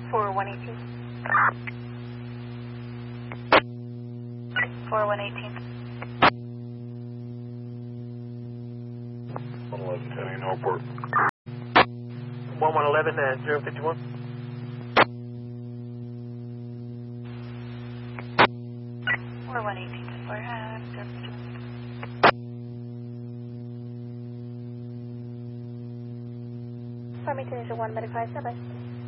4118. 4118. 1110 Northport. 1111 and 051. 4118 to 4 Farmington is 1 medical 5, bye.